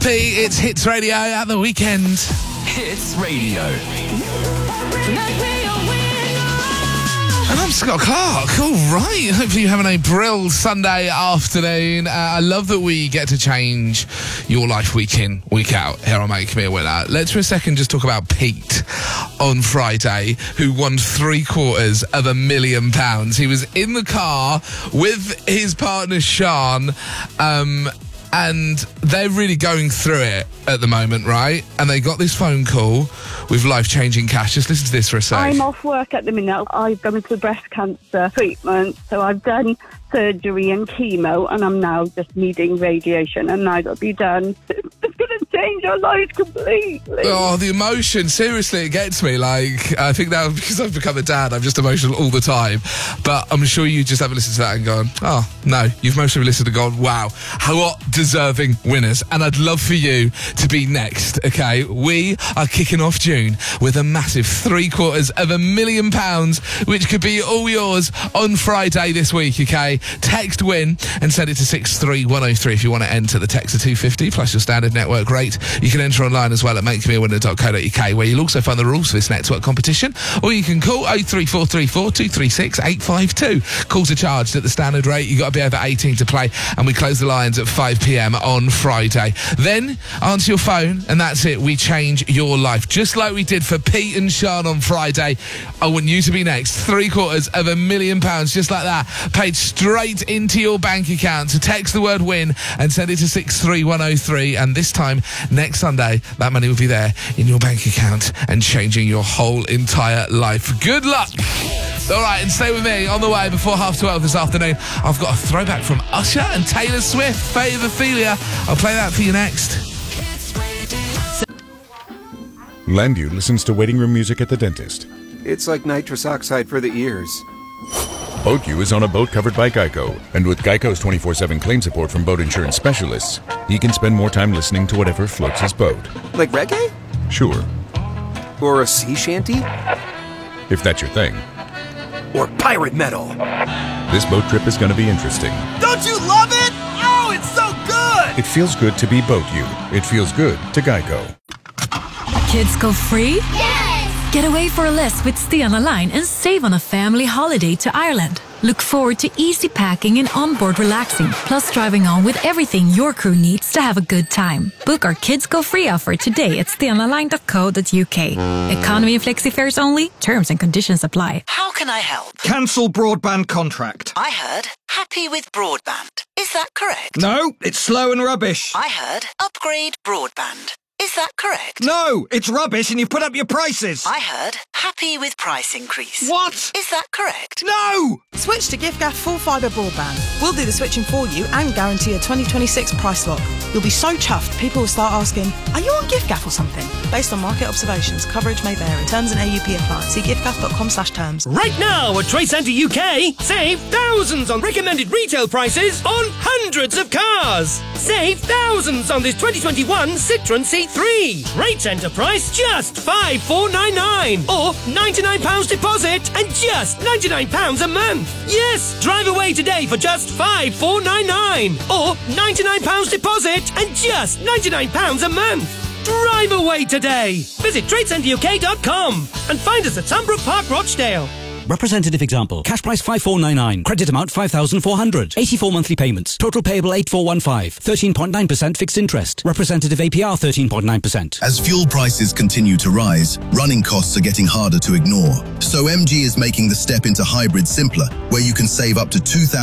It's Hits Radio at the weekend. Hits Radio. And I'm Scott Clark. All right. Hopefully you're having a brilliant Sunday afternoon. I love that we get to change your life week in, week out here on Make Me a Winner. Let's for a second just talk about Pete on Friday, who won £750,000. He was in the car with his partner, Sean, and they're really going through it at the moment, right? And they got this phone call with life-changing cash. Just listen to this for a sec. I'm off work at the minute. I've gone into breast cancer treatment, so I've done surgery and chemo, and I'm now just needing radiation, and now that'll be done. It's going to change your life completely. Oh, the emotion. Seriously, it gets me. Like, I think now because I've become a dad, I'm just emotional all the time. But I'm sure you just haven't listened to that and gone, oh, no. You've mostly listened and gone, wow, what deserving winners. And I'd love for you to be next, okay? We are kicking off June with a massive £750,000, which could be all yours on Friday this week, okay? Text WIN and send it to 63103 if you want to enter. The text of 250 plus your standard network rate. You can enter online as well at makemewinner.co.uk, where you'll also find the rules for this network competition, or you can call 03434 236 852. Calls are charged at the standard rate. You've got to be over 18 to play, and we close the lines at 5 p.m. on Friday. Then answer your phone, and that's it. We change your life, just like we did for Pete and Sean on Friday. I want you to be next. £750,000, just like that, paid straight into your bank account. So text the word WIN and send it to 63103, and this time next Sunday that money will be there in your bank account and changing your whole entire life. Good luck. All right, and stay with me. On the way before 12:30 this afternoon, I've got a throwback from Usher and Taylor Swift, Fate of Ophelia. I'll play that for you next. Landu listens to waiting room music at the dentist. It's like nitrous oxide for the ears. BoatU is on a boat covered by Geico, and with Geico's 24/7 claim support from boat insurance specialists, he can spend more time listening to whatever floats his boat. Like reggae? Sure. Or a sea shanty? If that's your thing. Or pirate metal? This boat trip is going to be interesting. Don't you love it? Oh, it's so good! It feels good to be BoatU. It feels good to Geico. Kids go free? Yes! Get away for a list with Stena Line and save on a family holiday to Ireland. Look forward to easy packing and onboard relaxing, plus driving on with everything your crew needs to have a good time. Book our Kids Go Free offer today at stenaline.co.uk. Economy and flexi fares only. Terms and conditions apply. How can I help? Cancel broadband contract. I heard happy with broadband. Is that correct? No, it's slow and rubbish. I heard upgrade broadband. Is that correct? No, it's rubbish and you've put up your prices. I heard happy with price increase. What? Is that correct? No! Switch to giffgaff full fibre broadband. We'll do the switching for you and guarantee a 2026 price lock. You'll be so chuffed, people will start asking, are you on giffgaff or something? Based on market observations, coverage may vary. Terms and AUP apply. See giffgaff.com/terms. Right now at Trade Centre UK, save thousands on recommended retail prices on hundreds of cars. Save thousands on this 2021 Citroën C3. Trade Centre price just £5,499, or £99 deposit and just £99 a month. Yes, drive away today for just £5,499, or £99 deposit and just £99 a month. Drive away today. Visit TradeCenterUK.com and find us at Sunbrook Park, Rochdale. Representative example. Cash price 5499. Credit amount 5,400. 84 monthly payments. Total payable 8415. 13.9% fixed interest. Representative APR 13.9%. As fuel prices continue to rise, running costs are getting harder to ignore. So MG is making the step into hybrid simpler, where you can save up to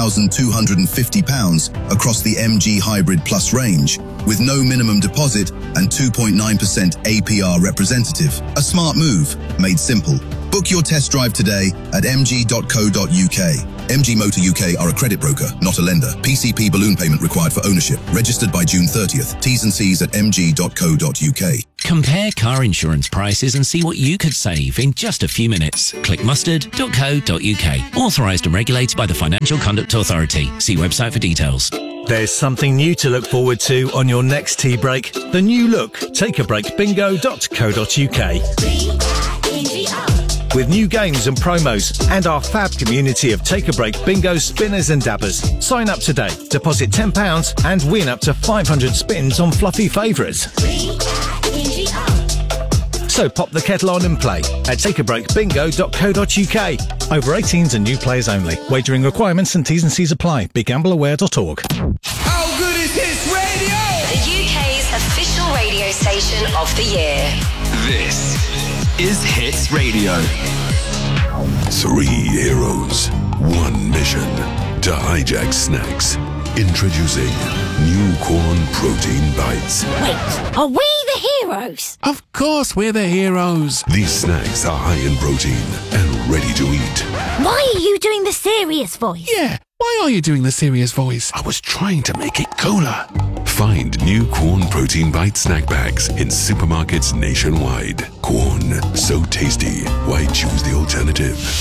£2,250 across the MG Hybrid Plus range, with no minimum deposit and 2.9% APR representative. A smart move, made simple. Book your test drive today at mg.co.uk. MG Motor UK are a credit broker, not a lender. PCP balloon payment required for ownership. Registered by June 30th. T's and C's at mg.co.uk. Compare car insurance prices and see what you could save in just a few minutes. Click mustard.co.uk. Authorised and regulated by the Financial Conduct Authority. See website for details. There's something new to look forward to on your next tea break. The new look. Takeabreakbingo.co.uk. with new games and promos and our fab community of Take a Break bingo spinners and dabbers. Sign up today, deposit £10 and win up to 500 spins on fluffy favourites. So pop the kettle on and play at takeabreakbingo.co.uk. Over 18s and new players only. Wagering requirements and T's and C's apply. BeGambleAware.org. How good is Hits Radio? The UK's official radio station of the year. This is Hits Radio. 3 heroes, 1 mission to hijack snacks. Introducing new corn protein bites. Wait, are we the heroes? Of course we're the heroes. These snacks are high in protein and ready to eat. Why are you doing the serious voice? Yeah, why are you doing the serious voice? I was trying to make it cooler. Find new Corn Protein Bite snack bags in supermarkets nationwide. Corn, so tasty. Why choose the alternative?